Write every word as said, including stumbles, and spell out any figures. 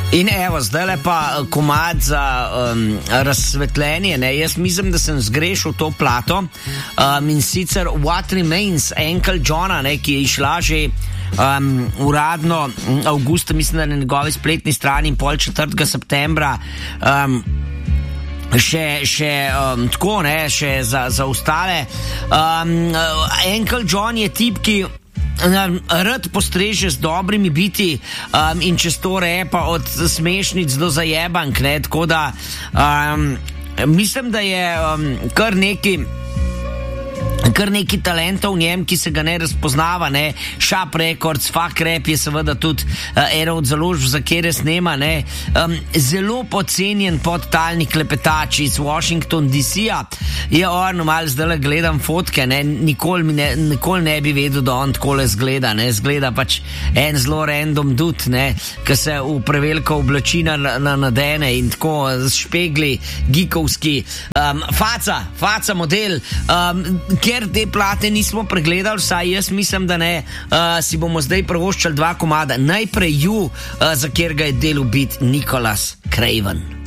In evo, zdaj pa komad za um, razsvetljenje, ne? Jaz mislim, da sem zgrešil to plato um, in sicer What Remains, Uncle Johna, ne? Ki je išla že um, uradno avgusta, mislim, da na njegovi spletni strani in pol četrtega septembra um, še, še um, tako, ne? Še za, za ostale. Um, Uncle John je tip, ki rad postreže z dobrimi biti um, in čez to repa od smešnic do zajebank, ne, tako da um, mislim, da je um, kar neki kar neki talentov v njem, ki se ga ne razpoznava, ne. Shap Records, Fuck Rap je seveda tudi uh, ena od založb, za kere snema, ne. Um, zelo podcenjen podtalni klepetač iz Washington D C-a je on, malo zdaj gledam fotke, ne, nikoli, mi ne, nikoli ne bi vedel, da on takole zgleda, ne, zgleda pač en zelo random dude, ne, ki se v prevelika oblačina na, na, nadene in tako špegli, gikovski, um, faca, faca model, um, ker te plate nismo pregledali, saj jaz mislim, da ne, uh, si bomo zdaj prvoščali dva komada. Najprej ju, uh, za kjer ga je delal bit Nicholas Craven.